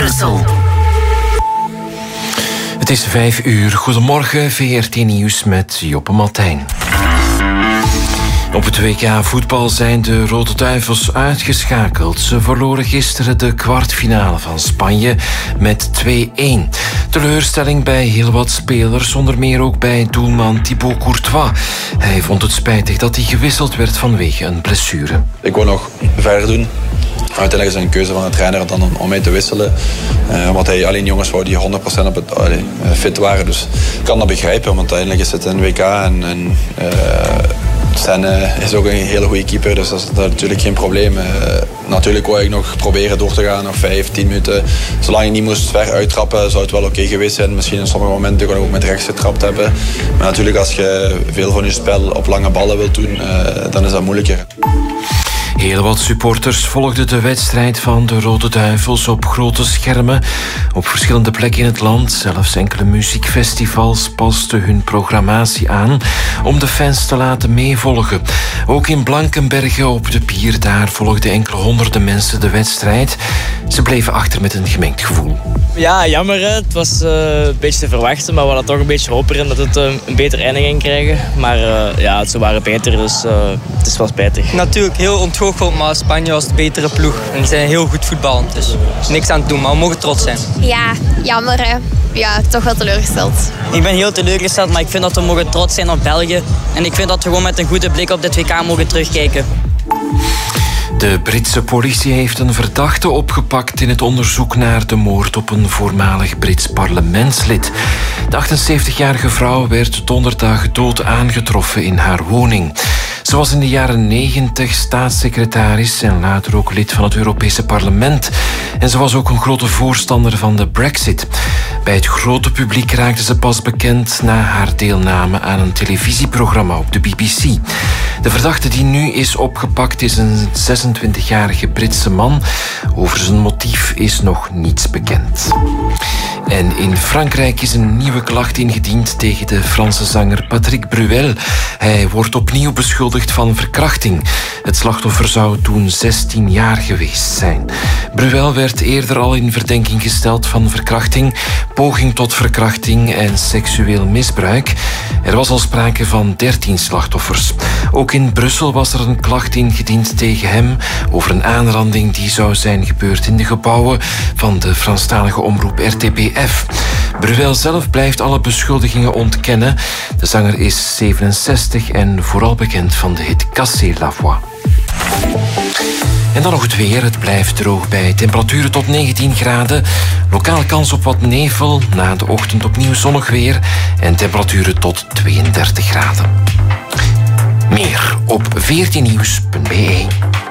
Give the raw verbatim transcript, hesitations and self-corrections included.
Brussel. Het is vijf uur. Goedemorgen, V R T Nieuws met Joppe Martijn. Op het W K voetbal zijn de Rode Duivels uitgeschakeld. Ze verloren gisteren de kwartfinale van Spanje met twee-een. Teleurstelling bij heel wat spelers, onder meer ook bij doelman Thibaut Courtois. Hij vond het spijtig dat hij gewisseld werd vanwege een blessure. Ik wil nog verder doen. Uiteindelijk is het een keuze van de trainer dan om, om mij te wisselen. Uh, omdat hij alleen jongens wou die honderd procent op het, allee, fit waren. Dus ik kan dat begrijpen, want uiteindelijk is het een W K en... en uh, Sen uh, is ook een hele goede keeper, dus dat is, dat is natuurlijk geen probleem. Uh, natuurlijk wou ik nog proberen door te gaan, nog vijf, tien minuten. Zolang je niet moest ver uittrappen, zou het wel oké okay geweest zijn. Misschien in sommige momenten kon ik ook met rechts getrapt hebben. Maar natuurlijk, als je veel van je spel op lange ballen wilt doen, uh, dan is dat moeilijker. Heel wat supporters volgden de wedstrijd van de Rode Duivels op grote schermen. Op verschillende plekken in het land, zelfs enkele muziekfestivals pasten hun programmatie aan om de fans te laten meevolgen. Ook in Blankenberge op de pier, daar volgden enkele honderden mensen de wedstrijd. Ze bleven achter met een gemengd gevoel. Ja, jammer. Hè. Het was uh, een beetje te verwachten, maar we hadden toch een beetje hoop erin dat het uh, een betere eindig ging krijgen. Maar uh, ja, ze waren beter, dus uh, het is wel spijtig. Natuurlijk heel ontgoocheld, maar Spanje was de betere ploeg. En die zijn heel goed voetballend, dus niks aan het doen, maar we mogen trots zijn. Ja, jammer hè. Ja, toch wel teleurgesteld. Ik ben heel teleurgesteld, maar ik vind dat we mogen trots zijn op België. En ik vind dat we gewoon met een goede blik op dit W K mogen terugkijken. De Britse politie heeft een verdachte opgepakt in het onderzoek naar de moord op een voormalig Brits parlementslid. De achtenzeventigjarige vrouw werd donderdag dood aangetroffen in haar woning. Ze was in de jaren negentig staatssecretaris en later ook lid van het Europese parlement. En ze was ook een grote voorstander van de Brexit. Bij het grote publiek raakte ze pas bekend na haar deelname aan een televisieprogramma op de B B C. De verdachte die nu is opgepakt is een zesentwintigjarige Britse man. Over zijn motief is nog niets bekend. En in Frankrijk is een nieuwe klacht ingediend tegen de Franse zanger Patrick Bruel. Hij wordt opnieuw beschuldigd van verkrachting. Het slachtoffer zou toen zestien jaar geweest zijn. Bruel werd eerder al in verdenking gesteld van verkrachting, poging tot verkrachting en seksueel misbruik. Er was al sprake van dertien slachtoffers. Ook in Brussel was er een klacht ingediend tegen hem over een aanranding die zou zijn gebeurd in de gebouwen van de Franstalige omroep R T B F. Bruel zelf blijft alle beschuldigingen ontkennen. De zanger is zevenenzestig en vooral bekend van de hit Cassez la voix. En dan nog het weer. Het blijft droog bij temperaturen tot negentien graden. Lokaal kans op wat nevel. Na de ochtend opnieuw zonnig weer. En temperaturen tot tweeëndertig graden. Meer op veertien nieuws punt b e.